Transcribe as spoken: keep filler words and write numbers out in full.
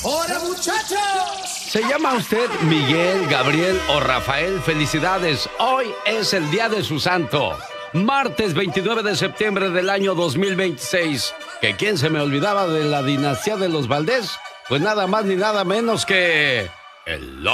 ¡Hola, muchachos! ¿Se llama usted Miguel, Gabriel o Rafael? Felicidades, hoy es el día de su santo. Martes veintinueve de septiembre del año dos mil veintiséis. ¿Que quién se me olvidaba de la dinastía de los Valdés? Pues nada más ni nada menos que... el